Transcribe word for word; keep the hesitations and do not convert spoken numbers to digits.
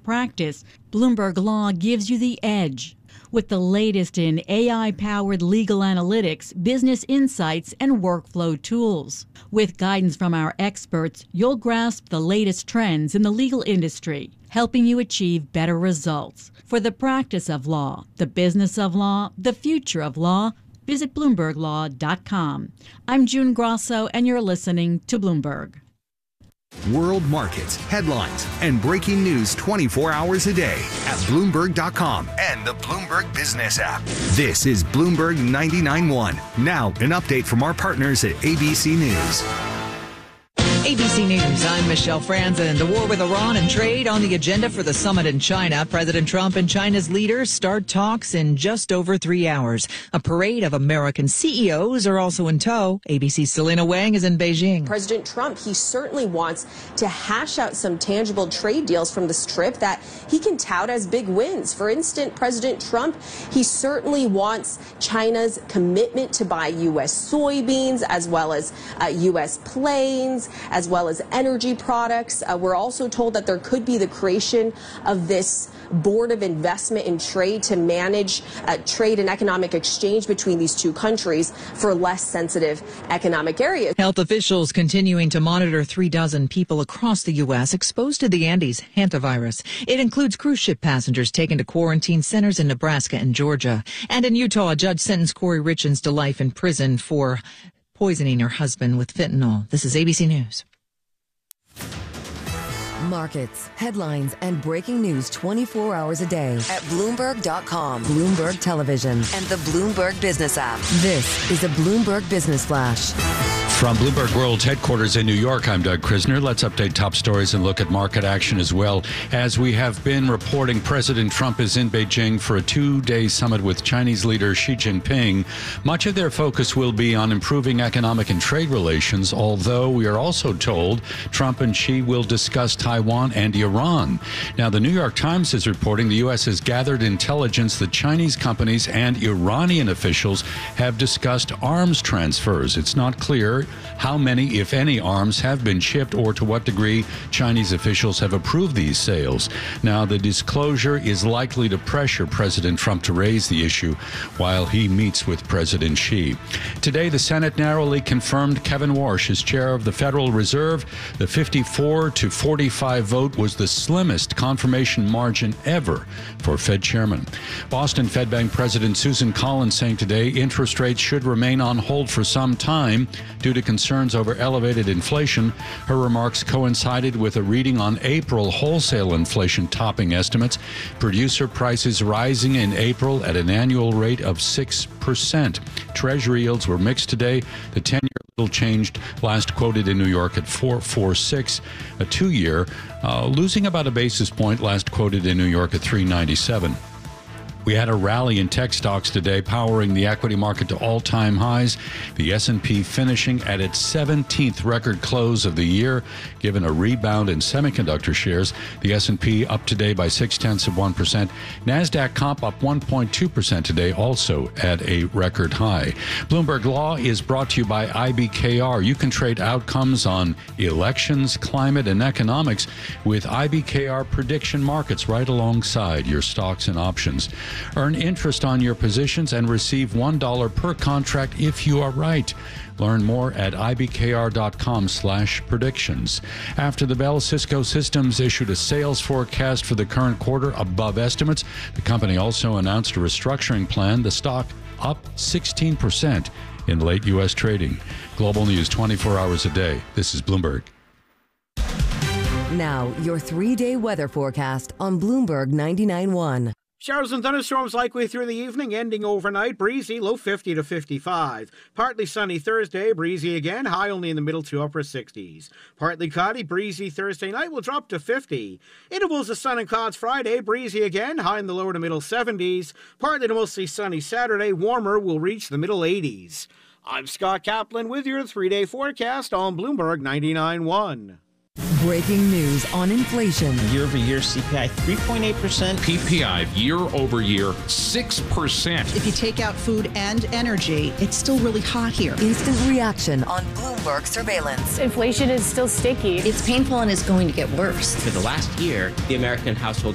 practice, Bloomberg Law gives you the edge. With the latest in A I-powered legal analytics, business insights, and workflow tools. With guidance from our experts, you'll grasp the latest trends in the legal industry, helping you achieve better results. For the practice of law, the business of law, the future of law, visit Bloomberg Law dot com. I'm June Grosso, and you're listening to Bloomberg. World markets, headlines, and breaking news twenty-four hours a day at Bloomberg dot com and the Bloomberg Business app. This is Bloomberg ninety-nine point one. Now, an update from our partners at A B C News. A B C News, I'm Michelle Franzen. The war with Iran and trade on the agenda for the summit in China. President Trump and China's leaders start talks in just over three hours. A parade of American C E Os are also in tow. A B C's Selena Wang is in Beijing. President Trump, he certainly wants to hash out some tangible trade deals from this trip that he can tout as big wins. For instance, President Trump, he certainly wants China's commitment to buy U S soybeans as well as uh, U S planes, as well as energy products. Uh, we're also told that there could be the creation of this Board of Investment and Trade to manage uh, trade and economic exchange between these two countries for less sensitive economic areas. Health officials continuing to monitor three dozen people across the U S exposed to the Andes hantavirus. It includes cruise ship passengers taken to quarantine centers in Nebraska and Georgia. And in Utah, a judge sentenced Corey Richens to life in prison for poisoning her husband with fentanyl. This is A B C News. Markets, headlines, and breaking news twenty-four hours a day at Bloomberg dot com, Bloomberg Television, and the Bloomberg Business app. This is a Bloomberg Business Flash. From Bloomberg World's headquarters in New York, I'm Doug Krisner. Let's update top stories and look at market action as well. As we have been reporting, President Trump is in Beijing for a two-day summit with Chinese leader Xi Jinping. Much of their focus will be on improving economic and trade relations, although we are also told Trump and Xi will discuss Taiwan and Iran. Now, the New York Times is reporting the U S has gathered intelligence that Chinese companies and Iranian officials have discussed arms transfers. It's not clear how many, if any, arms have been shipped or to what degree Chinese officials have approved these sales. Now, the disclosure is likely to pressure President Trump to raise the issue while he meets with President Xi. Today, the Senate narrowly confirmed Kevin Warsh as chair of the Federal Reserve. The fifty-four to forty-five vote was the slimmest confirmation margin ever for Fed chairman. Boston Fed Bank President Susan Collins saying today interest rates should remain on hold for some time due to concerns over elevated inflation. Her remarks coincided with a reading on April wholesale inflation topping estimates. Producer prices rising in April at an annual rate of six percent. Treasury yields were mixed today. The ten-year little changed, last quoted in New York at four point four six. A two-year uh, losing about a basis point, last quoted in New York at three ninety-seven. We had a rally in tech stocks today, powering the equity market to all-time highs. The S and P finishing at its seventeenth record close of the year, given a rebound in semiconductor shares. The S and P up today by six-tenths of one percent. NASDAQ comp up one point two percent today, also at a record high. Bloomberg Law is brought to you by I B K R. You can trade outcomes on elections, climate, and economics with I B K R prediction markets right alongside your stocks and options. Earn interest on your positions and receive one dollar per contract if you are right. Learn more at I B K R dot com slash predictions. After the bell, Cisco Systems issued a sales forecast for the current quarter above estimates. The company also announced a restructuring plan. The stock up sixteen percent in late U S trading. Global news twenty-four hours a day. This is Bloomberg. Now, your three-day weather forecast on Bloomberg ninety-nine point one. Showers and thunderstorms likely through the evening, ending overnight. Breezy, low fifty to fifty-five. Partly sunny Thursday, breezy again, high only in the middle to upper sixties. Partly cloudy, breezy Thursday night will drop to fifty. Intervals of sun and clouds Friday, breezy again, high in the lower to middle seventies. Partly to mostly sunny Saturday, warmer will reach the middle eighties. I'm Scott Kaplan with your three-day forecast on Bloomberg ninety-nine point one. Breaking news on inflation. Year-over-year C P I three point eight percent. P P I year-over-year six percent. If you take out food and energy, it's still really hot here. Instant reaction on Bloomberg surveillance. Inflation is still sticky. It's painful and is going to get worse. For the last year, the American household